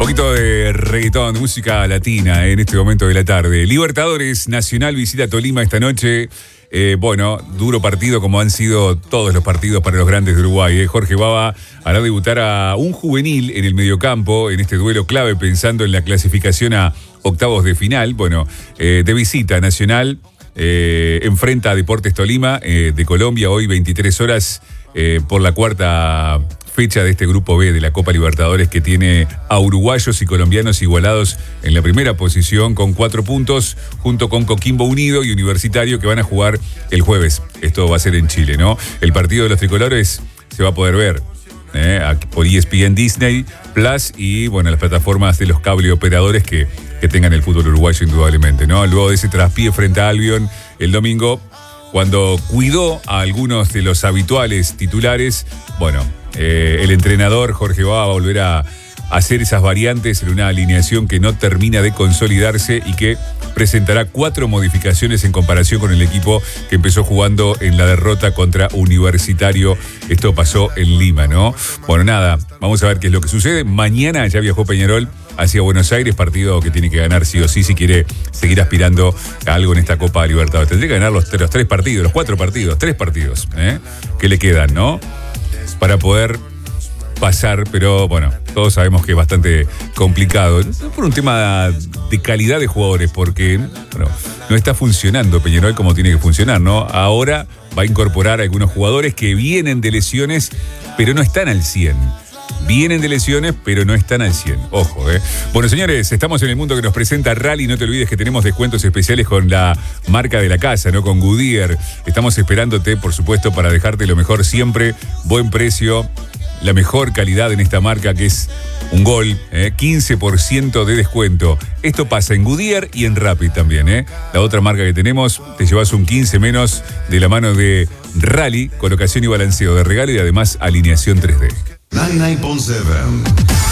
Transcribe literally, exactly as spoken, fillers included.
poquito de reggaetón, de música latina en este momento de la tarde. Libertadores, Nacional visita Tolima esta noche. Eh, bueno, duro partido como han sido todos los partidos para los grandes de Uruguay. Eh. Jorge Baba hará debutar a un juvenil en el mediocampo en este duelo clave pensando en la clasificación a octavos de final. Bueno, eh, de visita Nacional eh, enfrenta a Deportes Tolima eh, de Colombia hoy veintitrés horas eh, por la cuarta fecha de este grupo B de la Copa Libertadores, que tiene a uruguayos y colombianos igualados en la primera posición con cuatro puntos, junto con Coquimbo Unido y Universitario, que van a jugar el jueves. Esto va a ser en Chile, ¿no? El partido de los tricolores se va a poder ver ¿eh? por E S P N, Disney Plus y, bueno, las plataformas de los cable operadores que, que tengan el fútbol uruguayo indudablemente, ¿no? Luego de ese traspié frente a Albion el domingo, cuando cuidó a algunos de los habituales titulares, bueno, Eh, el entrenador Jorge Baba va a volver a hacer esas variantes en una alineación que no termina de consolidarse y que presentará cuatro modificaciones en comparación con el equipo que empezó jugando en la derrota contra Universitario. Esto pasó en Lima, ¿no? Bueno, nada, vamos a ver qué es lo que sucede. Mañana ya viajó Peñarol hacia Buenos Aires, partido que tiene que ganar sí o sí si quiere seguir aspirando a algo en esta Copa Libertadores. Tendría que ganar los, los tres partidos, los cuatro partidos, tres partidos, ¿eh? que le quedan, ¿no? Para poder pasar, pero bueno, todos sabemos que es bastante complicado. No por un tema de calidad de jugadores, porque bueno, no está funcionando Peñarol como tiene que funcionar, ¿no? Ahora va a incorporar a algunos jugadores que vienen de lesiones, pero no están al cien. Vienen de lesiones, pero no están al cien. Ojo, ¿eh? Bueno, señores, estamos en el mundo que nos presenta Rally. No te olvides que tenemos descuentos especiales con la marca de la casa, ¿no? Con Goodyear. Estamos esperándote, por supuesto, para dejarte lo mejor siempre. Buen precio, la mejor calidad en esta marca, que es un gol, ¿eh? quince por ciento de descuento. Esto pasa en Goodyear y en Rappi también, ¿eh? La otra marca que tenemos, te llevas un quince menos de la mano de Rally, colocación y balanceo de regalo y además alineación tres D. noventa y nueve punto siete